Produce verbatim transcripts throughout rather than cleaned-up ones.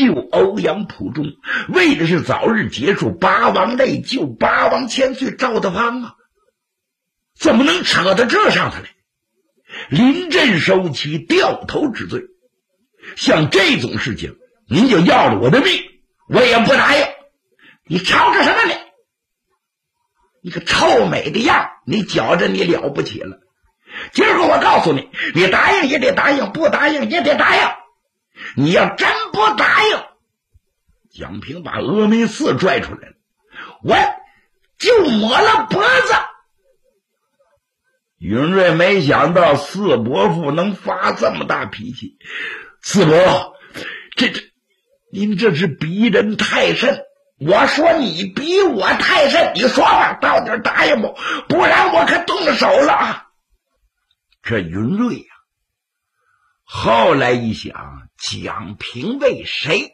救欧阳普中，为的是早日结束八王内疚，八王千岁赵德芳啊，怎么能扯到这上头来？临阵收起，掉头治罪。像这种事情，您就要了我的命，我也不答应。你吵着什么呢？你个臭美的样，你觉着你了不起了。今儿个我告诉你，你答应也得答应，不答应也得答应。你要真不答应，蒋平把峨眉四拽出来了，我就抹了脖子。云瑞没想到四伯父能发这么大脾气。四伯，这这您这是逼人太甚。我说你逼我太甚，你说吧，到底答应不？不然我可动手了啊！这云瑞呀、啊，后来一想，蒋平为谁？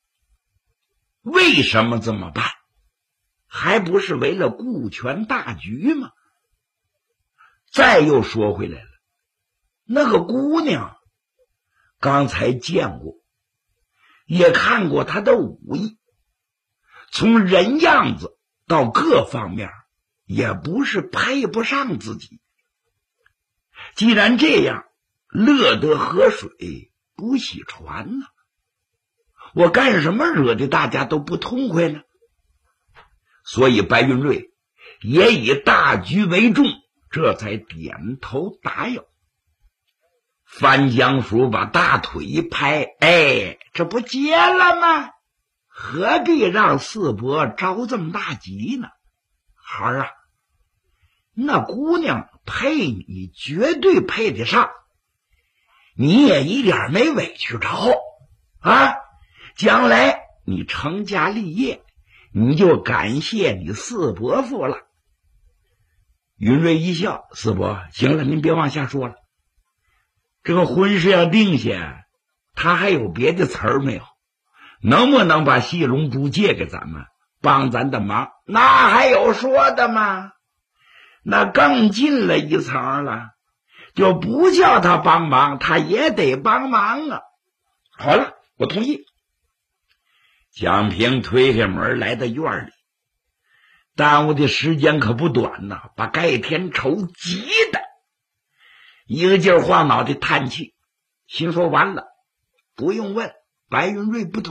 为什么这么办？还不是为了顾全大局吗？再又说回来了，那个姑娘刚才见过，也看过她的武艺，从人样子到各方面也不是配不上自己。既然这样，乐得河水不洗船呢，我干什么惹得大家都不痛快呢？所以白云瑞也以大局为重，这才点头答应。范江叔把大腿一拍，哎，这不结了吗？何必让四伯着这么大急呢？孩儿啊，那姑娘配你绝对配得上，你也一点没委屈着啊！将来你成家立业，你就感谢你四伯父了。云瑞一笑，四伯，行了，您别往下说了。这个婚事要定下，他还有别的词儿没有？能不能把细龙珠借给咱们，帮咱的忙？那还有说的吗？那更进了一层了，就不叫他帮忙，他也得帮忙啊。好了，我同意。蒋平推开门来到院里，耽误的时间可不短呐，把盖天仇急的一个劲儿晃脑袋叹气，心说完了，不用问，白云瑞不同